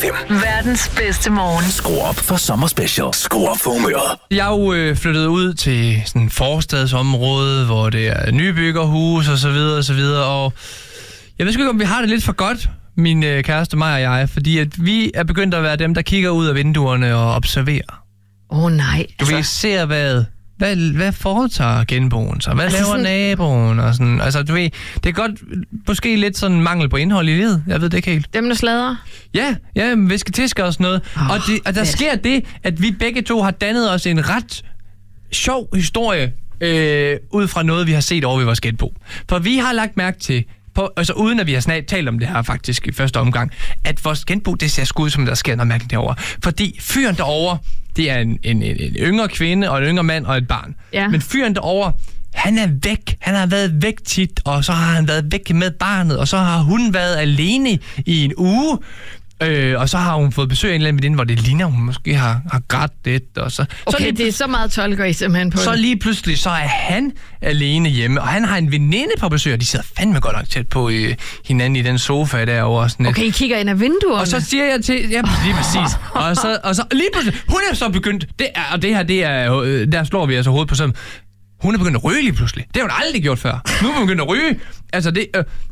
FM. Verdens bedste morgen. Skru op for sommerspecial. Skru op for humøret. Jeg er jo flyttet ud til sådan et forstadsområde, hvor det er nybyggerhus og så videre og så videre, og jeg ved sgu ikke, om vi har det lidt for godt, min kæreste, mig og jeg, fordi at vi er begyndt at være dem, der kigger ud af vinduerne og observerer. Nej. Du ved, ser hvad foretager genboen så? Hvad laver naboen? Og sådan, altså, du ved, det er godt, måske lidt sådan mangel på indhold i livet. Jeg ved det ikke helt. Dem, der sladrer? Ja, visketisker og sådan noget. Og der sker det, at vi begge to har dannet os en ret sjov historie ud fra noget, vi har set over ved vores genbo. For vi har lagt mærke til, altså uden at vi har talt om det her faktisk i første omgang, at vores genbo, det ser sgu ud som, der sker noget mærkeligt derovre. Fordi fyren derovre, det er en yngre kvinde og en yngre mand og et barn. Ja. Men fyren derovre, han er væk. Han har været væk tit, og så har han været væk med barnet, og så har hun været alene i en uge. Og så har hun fået besøg af en eller anden veninde, hvor det ligner, hun måske har grædt lidt. Og så, okay, det er så meget tolker I simpelthen på. Så lige pludselig, så er han alene hjemme, og han har en veninde på besøg, og de sidder fandme godt nok tæt på hinanden i den sofa derovre. Sådan okay, I kigger ind ad vinduerne. Og så siger jeg til... Ja, lige præcis. og så lige pludselig, hun er så begyndt... Der slår vi altså hovedet på sådan... Hun er begyndt at ryge lige pludselig. Det har hun aldrig gjort før. Nu er hun begyndt at ryge. Altså,